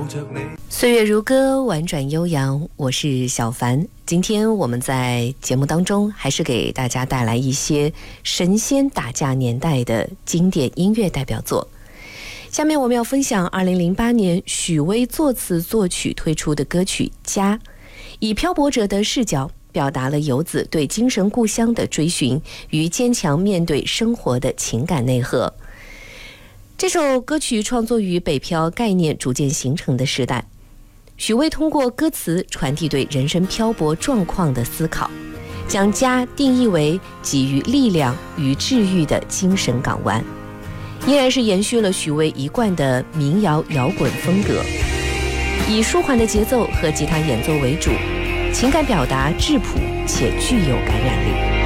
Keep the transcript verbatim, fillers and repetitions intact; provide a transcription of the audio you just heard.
岁月如歌，婉转悠扬，我是小凡。今天我们在节目当中还是给大家带来一些神仙打架年代的经典音乐代表作。下面我们要分享二零零八年许巍作词作曲推出的歌曲《家》，以漂泊者的视角表达了游子对精神故乡的追寻与坚强面对生活的情感内核。这首歌曲创作于北漂概念逐渐形成的时代，许巍通过歌词传递对人生漂泊状况的思考，将家定义为给予力量与治愈的精神港湾，依然是延续了许巍一贯的民谣摇滚风格，以舒缓的节奏和吉他演奏为主，情感表达质朴且具有感染力。